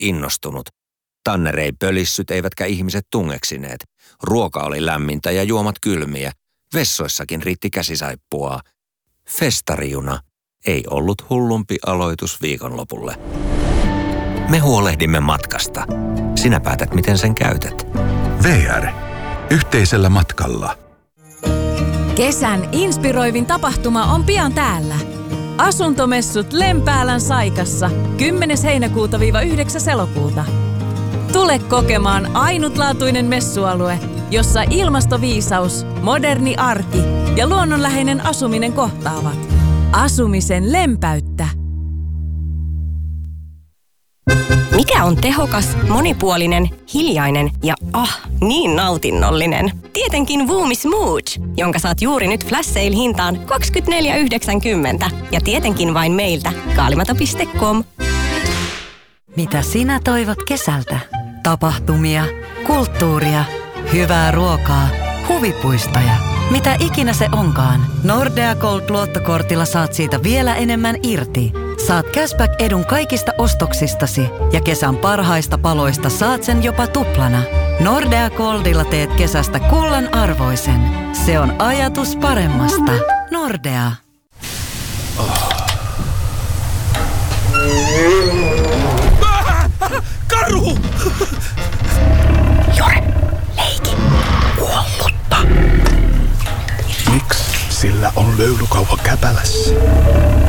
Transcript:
innostunut. Tanner ei pölissyt eivätkä ihmiset tungeksineet. Ruoka oli lämmintä ja juomat kylmiä. Vessoissakin riitti käsisaippuaa. Festarijuna ei ollut hullumpi aloitus viikonlopulle. Me huolehdimme matkasta. Sinä päätät, miten sen käytät. VR. Yhteisellä matkalla. Kesän inspiroivin tapahtuma on pian täällä. Asuntomessut Lempäälän Saikassa 10. heinäkuuta-9. elokuuta. Tule kokemaan ainutlaatuinen messualue, jossa ilmastoviisaus, moderni arki ja luonnonläheinen asuminen kohtaavat. Asumisen lempäyttä. Mikä on tehokas, monipuolinen, hiljainen ja niin nautinnollinen? Tietenkin Voomi Smooch, jonka saat juuri nyt Flash Sale hintaan 24,90. Ja tietenkin vain meiltä, kaalimato.com. Mitä sinä toivot kesältä? Tapahtumia, kulttuuria, hyvää ruokaa, huvipuistoja. Mitä ikinä se onkaan, Nordea Gold-luottokortilla saat siitä vielä enemmän irti. Saat cashback-edun kaikista ostoksistasi ja kesän parhaista paloista saat sen jopa tuplana. Nordea Goldilla teet kesästä kullan arvoisen. Se on ajatus paremmasta. Nordea. Karhu! Jore, leiki. Kuollutta. Miksi sillä on löylykauha käpälässä?